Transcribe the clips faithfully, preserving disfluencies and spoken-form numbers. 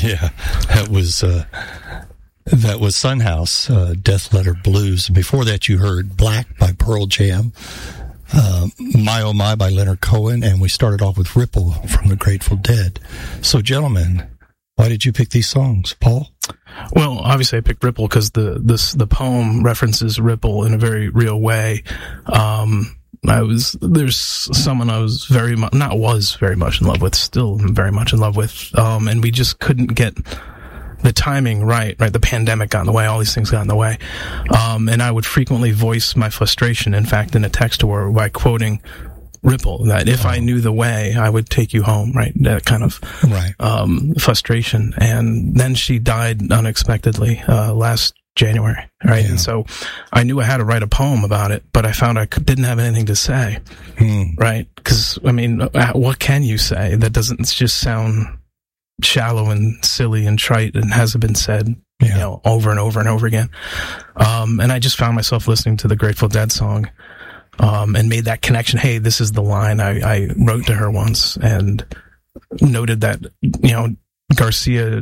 Yeah, that was uh, that was Sunhouse, uh, Death Letter Blues. Before that, you heard Black by Pearl Jam, uh, My Oh My by Leonard Cohen, and we started off with Ripple from the Grateful Dead. So, gentlemen, why did you pick these songs, Paul? Well, obviously I picked Ripple because the this the poem references Ripple in a very real way. Um, I was there's someone I was very much not was very much in love with, still very much in love with, um, and we just couldn't get the timing right. Right, the pandemic got in the way, all these things got in the way, um, and I would frequently voice my frustration. In fact, in a text to her by quoting Ripple, that if I knew the way, I would take you home, right? That kind of right. um, frustration. And then she died unexpectedly uh, last January, right? Yeah. And so I knew I had to write a poem about it, but I found I could, didn't have anything to say, hmm. right? Because, I mean, what can you say that doesn't just sound shallow and silly and trite and hasn't been said, yeah. you know, over and over and over again? Um, and I just found myself listening to the Grateful Dead song. Um, and made that connection. Hey, this is the line I, I wrote to her once, and noted that, you know, Garcia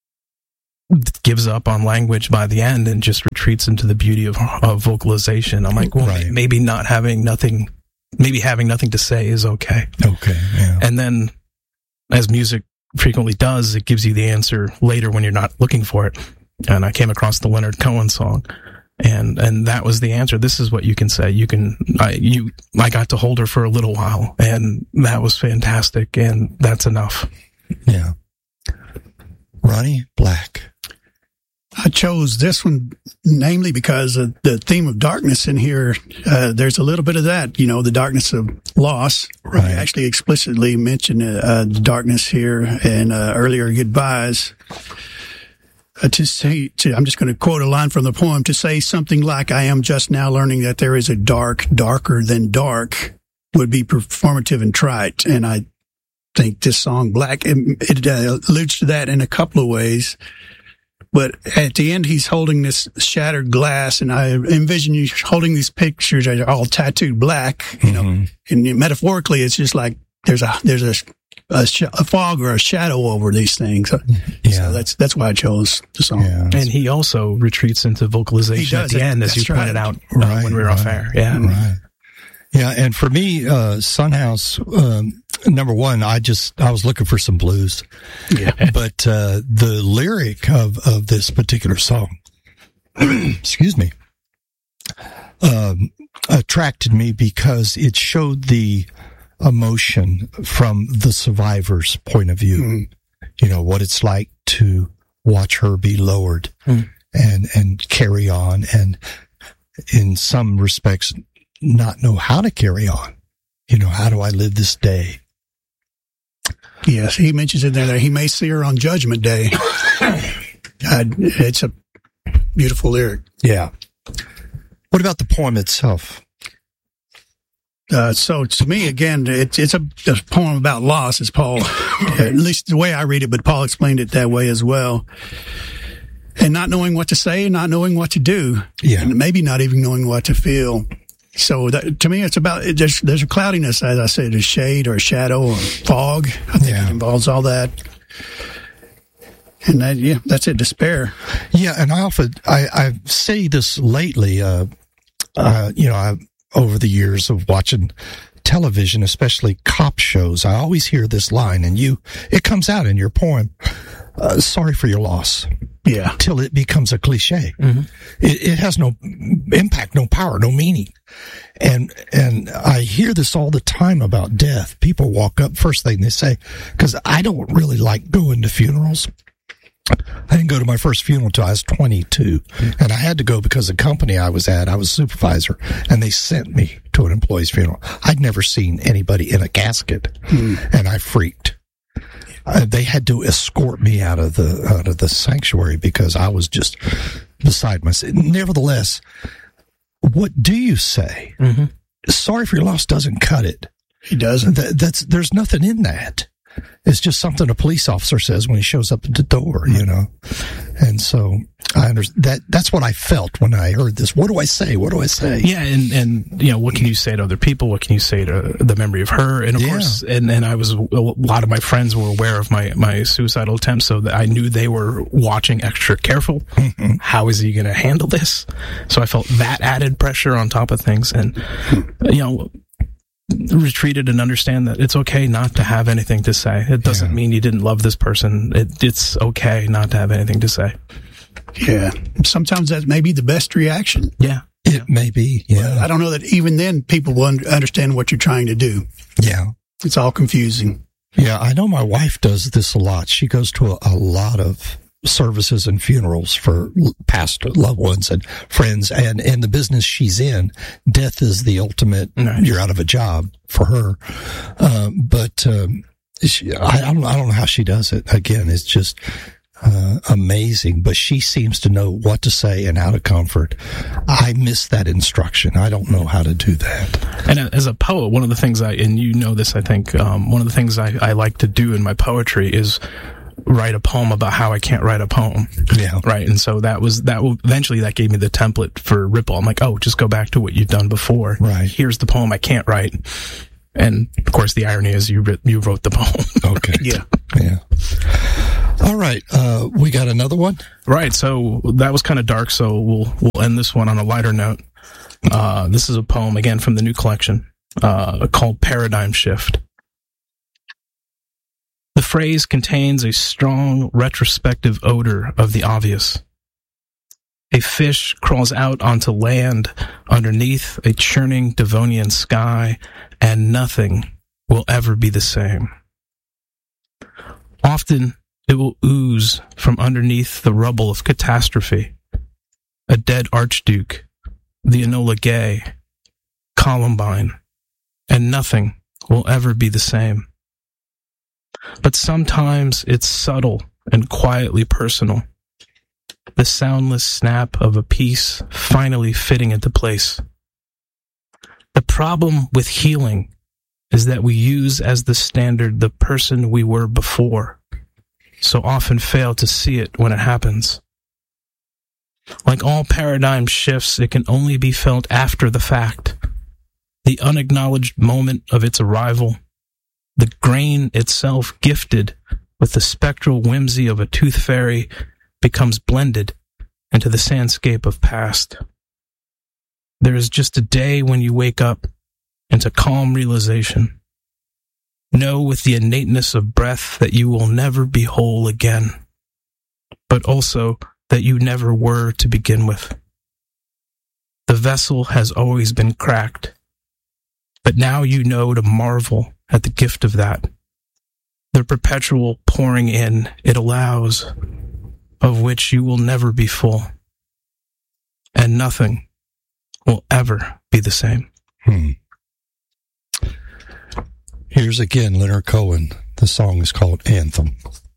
gives up on language by the end and just retreats into the beauty of, of vocalization. I'm like, well, right. maybe not having nothing, maybe having nothing to say is okay. Okay. Yeah. And then, as music frequently does, it gives you the answer later when you're not looking for it. And I came across the Leonard Cohen song. And, and that was the answer. This is what you can say. You can, I, you, I got to hold her for a little while, and that was fantastic. And that's enough. Yeah. Ronnie, Black. I chose this one namely because of the theme of darkness in here. Uh, there's a little bit of that, you know, the darkness of loss. Right. I actually explicitly mentioned, uh, the darkness here and, uh, earlier goodbyes. Uh, to say, to, I'm just going to quote a line from the poem, to say something like, I am just now learning that there is a dark, darker than dark, would be performative and trite. And I think this song, Black, it, it uh, alludes to that in a couple of ways. But at the end, he's holding this shattered glass, and I envision you holding these pictures that are all tattooed black, you mm-hmm. know, and metaphorically, it's just like there's a, there's a, A, sh- a fog or a shadow over these things. Yeah. So that's that's why I chose the song. Yeah. And he also retreats into vocalization at the it, end, as you pointed right. out uh, right, when we were right. off air. Yeah. Right. Yeah, and for me, uh, Sunhouse, um, number one, I just, I was looking for some blues. Yeah. But uh, the lyric of, of this particular song, excuse me, um, attracted me because it showed the emotion from the survivor's point of view. Mm. You know, what it's like to watch her be lowered mm. and, and carry on, and in some respects, not know how to carry on. You know, how do I live this day? Yes, he mentions in there that he may see her on Judgment Day. God, it's a beautiful lyric. Yeah. What about the poem itself? Uh, so to me, again, it, it's a, a poem about loss, as Paul, at least the way I read it, but Paul explained it that way as well. And not knowing what to say, not knowing what to do, yeah. and maybe not even knowing what to feel. So that, to me, it's about, it, there's, there's a cloudiness, as I said, a shade or a shadow or fog. I think yeah. it involves all that. And that, yeah, that's it, despair. Yeah, and I often, I, I say this lately, uh, uh, you know, I, over the years of watching television, especially cop shows, I always hear this line, and you, it comes out in your poem, uh, sorry for your loss. Yeah. Till it becomes a cliche. Mm-hmm. It, it has no impact, no power, no meaning. And, and I hear this all the time about death. People walk up, first thing they say, because I don't really like going to funerals. I didn't go to my first funeral until I was twenty-two, mm-hmm. and I had to go because the company I was at, I was supervisor, and they sent me to an employee's funeral. I'd never seen anybody in a casket, mm-hmm. and I freaked. Uh, they had to escort me out of the out of the sanctuary because I was just beside myself. Nevertheless, what do you say? Mm-hmm. Sorry for your loss doesn't cut it. He doesn't. That, that's there's nothing in that. It's just something a police officer says when he shows up at the door, you know. And so I understand that that's what I felt when I heard this. What do I say? What do I say? Yeah. And, and, you know, what can you say to other people? What can you say to the memory of her? And of yeah. course, and, and I was, a lot of my friends were aware of my, my suicidal attempt, so that I knew they were watching extra careful. Mm-hmm. How is he going to handle this? So I felt that added pressure on top of things. And, you know, retreated and understand that it's okay not to have anything to say. It doesn't yeah. mean you didn't love this person. It, it's okay not to have anything to say. Yeah. Sometimes that may be the best reaction. Yeah. It yeah. may be. Yeah. Well, I don't know that even then people will understand what you're trying to do. Yeah. It's all confusing. Yeah. I know my wife does this a lot. She goes to a, a lot of services and funerals for past loved ones and friends, and in the business she's in, death is the ultimate. Right. You're out of a job for her, um, but um, she, I, I don't. I don't know how she does it. Again, it's just uh, amazing. But she seems to know what to say and how to comfort. I miss that instruction. I don't know how to do that. And as a poet, one of the things I and you know this, I think um, one of the things I, I like to do in my poetry is write a poem about how I can't write a poem. Yeah. Right. And so that was, that eventually that gave me the template for Ripple. I'm like, oh, just go back to what you've done before. Right. Here's the poem I can't write. And of course the irony is you, you wrote the poem. Okay. Yeah. Yeah. All right. Uh, we got another one. Right. So that was kind of dark. So we'll, we'll end this one on a lighter note. Uh, this is a poem again from the new collection, uh, called Paradigm Shift. The phrase contains a strong retrospective odor of the obvious. A fish crawls out onto land underneath a churning Devonian sky, and nothing will ever be the same. Often it will ooze from underneath the rubble of catastrophe. A dead archduke, the Enola Gay, Columbine, and nothing will ever be the same. But sometimes it's subtle and quietly personal. The soundless snap of a piece finally fitting into place. The problem with healing is that we use as the standard the person we were before, so often fail to see it when it happens. Like all paradigm shifts, it can only be felt after the fact. The unacknowledged moment of its arrival, the grain itself gifted with the spectral whimsy of a tooth fairy, becomes blended into the sandscape of past. There is just a day when you wake up into calm realization. Know with the innateness of breath that you will never be whole again, but also that you never were to begin with. The vessel has always been cracked, but now you know to marvel at the gift of that, the perpetual pouring in it allows, of which you will never be full, and nothing will ever be the same. Hmm. Here's again Leonard Cohen. The song is called Anthem.